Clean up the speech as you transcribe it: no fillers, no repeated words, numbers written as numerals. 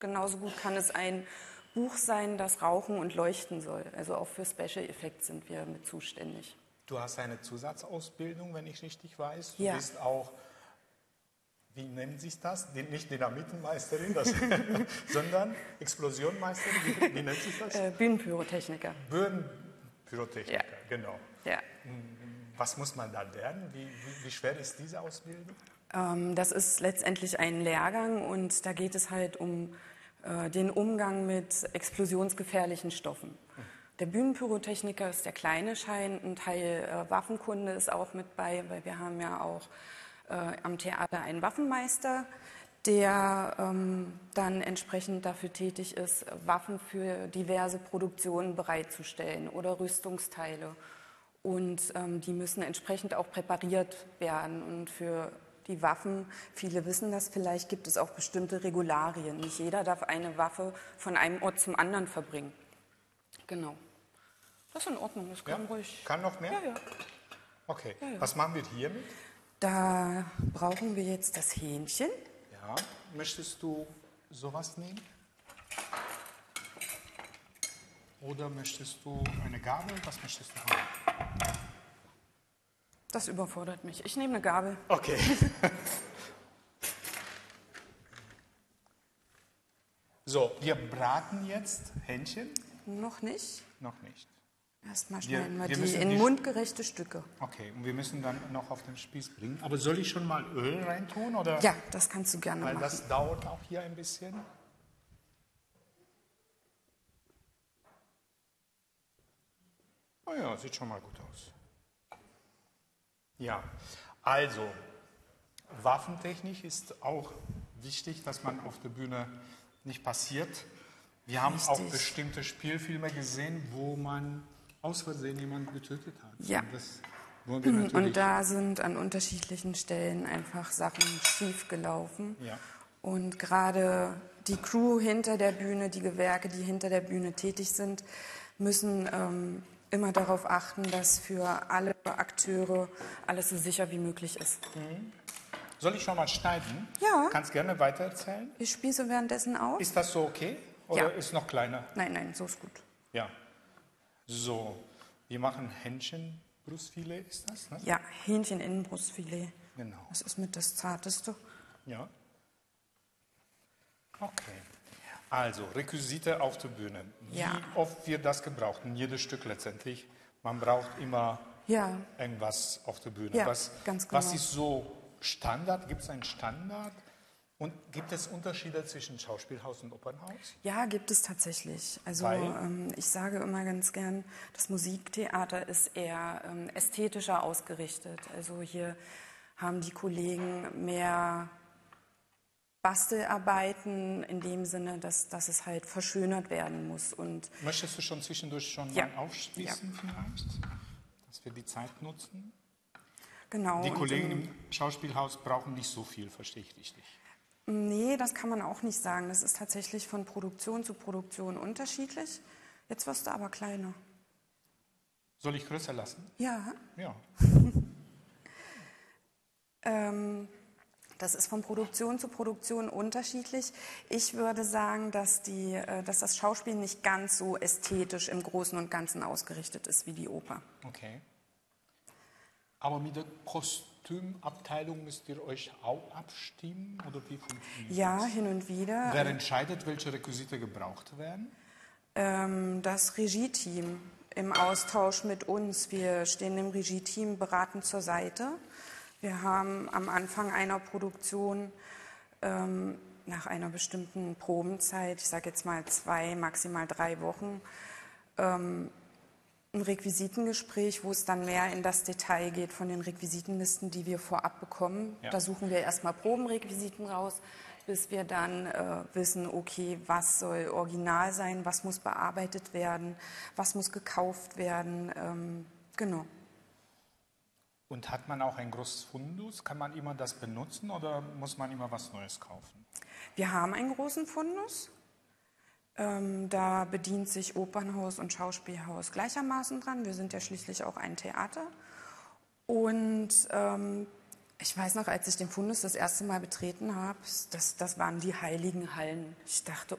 Genauso gut kann es ein Buch sein, das rauchen und leuchten soll. Also auch für Special Effects sind wir mit zuständig. Du hast eine Zusatzausbildung, wenn ich richtig weiß. Du Ja. bist auch, wie nennen Sie das? Nicht Dynamitenmeisterin, sondern Explosionmeisterin. Wie nennt sich das? Bühnenpyrotechniker. Bühnenpyrotechniker, Ja. genau. Ja. Was muss man da lernen? Wie schwer ist diese Ausbildung? Das ist letztendlich ein Lehrgang und da geht es halt um den Umgang mit explosionsgefährlichen Stoffen. Der Bühnenpyrotechniker ist der kleine Schein, ein Teil Waffenkunde ist auch mit bei, weil wir haben ja auch am Theater einen Waffenmeister, der dann entsprechend dafür tätig ist, Waffen für diverse Produktionen bereitzustellen oder Rüstungsteile. Und die müssen entsprechend auch präpariert werden. Und für die Waffen, viele wissen das vielleicht, gibt es auch bestimmte Regularien. Nicht jeder darf eine Waffe von einem Ort zum anderen verbringen. Genau. Das ist in Ordnung, das kann ruhig. Kann noch mehr? Ja, ja. Okay. Ja, ja. Was machen wir hiermit? Da brauchen wir jetzt das Hähnchen. Ja. Möchtest du sowas nehmen? Oder möchtest du eine Gabel? Was möchtest du haben? Das überfordert mich. Ich nehme eine Gabel. Okay. So, wir braten jetzt Hähnchen? Noch nicht. Noch nicht. Erstmal schneiden wir wir die müssen in die- mundgerechte Stücke. Okay, und wir müssen dann noch auf den Spieß bringen. Aber soll ich schon mal Öl reintun? Oder? Ja, das kannst du gerne Weil machen. das dauert auch hier ein bisschen. Oh ja, sieht schon mal gut aus. Ja, also waffentechnisch ist auch wichtig, dass man auf der Bühne nicht passiert. Wir haben auch Richtig. bestimmte Spielfilme gesehen, wo man aus Versehen jemanden getötet hat. Ja. Und das wollen wir natürlich. Und da sind an unterschiedlichen Stellen einfach Sachen schief gelaufen. Ja. Und gerade die Crew hinter der Bühne, die Gewerke, die hinter der Bühne tätig sind, müssen immer darauf achten, dass für alle Akteure alles so sicher wie möglich ist. Soll ich schon mal schneiden? Ja. Kannst gerne weitererzählen. Ich spieße währenddessen auf. Ist das so okay? Oder Ja. ist noch kleiner? Nein, nein, so ist gut. Ja. So, wir machen Hähnchenbrustfilet, ist das? Ne? Ja, Hähncheninnenbrustfilet. Genau. Das ist mit das Zarteste. Ja. Okay. Also, Requisite auf der Bühne. Ja. Wie oft wird das gebraucht? In jedes Stück letztendlich. Man braucht immer Ja, irgendwas auf der Bühne. Ja, was, ganz was genau. ist so Standard? Gibt es einen Standard? Und gibt es Unterschiede zwischen Schauspielhaus und Opernhaus? ja, gibt es tatsächlich. Also Weil? ich sage immer ganz gern, das Musiktheater ist eher ästhetischer ausgerichtet. Also hier haben die Kollegen mehr Bastelarbeiten in dem Sinne, dass es halt verschönert werden muss. Und Möchtest du schon zwischendurch schon Ja. mal aufschließen vielleicht? Dass wir die Zeit nutzen? genau. Die und Kollegen im Schauspielhaus brauchen nicht so viel, verstehe ich richtig. Nee, das kann man auch nicht sagen. Das ist tatsächlich von Produktion zu Produktion unterschiedlich. Jetzt wirst du aber kleiner. Soll ich größer lassen? Ja. Ja. Das ist von Produktion zu Produktion unterschiedlich. Ich würde sagen, dass das Schauspiel nicht ganz so ästhetisch im Großen und Ganzen ausgerichtet ist wie die Oper. Okay. Aber mit der Kostümabteilung müsst ihr euch auch abstimmen? Oder wie funktioniert Ja, das? hin und wieder. Wer entscheidet, welche Requisite gebraucht werden? Das Regie-Team im Austausch mit uns. Wir stehen dem Regie-Team beratend zur Seite. Wir haben am Anfang einer Produktion nach einer bestimmten Probenzeit, ich sage jetzt mal 2, maximal 3 Wochen, ein Requisitengespräch, wo es dann mehr in das Detail geht von den Requisitenlisten, die wir vorab bekommen. Ja. Da suchen wir erstmal Probenrequisiten raus, bis wir dann wissen, okay, was soll original sein, was muss bearbeitet werden, was muss gekauft werden. Genau. Und hat man auch ein großes Fundus? Kann man immer das benutzen oder muss man immer was Neues kaufen? Wir haben einen großen Fundus. Da bedient sich Opernhaus und Schauspielhaus gleichermaßen dran. Wir sind ja schließlich auch ein Theater. Und ich weiß noch, als ich den Fundus das erste Mal betreten habe, das waren die heiligen Hallen. Ich dachte,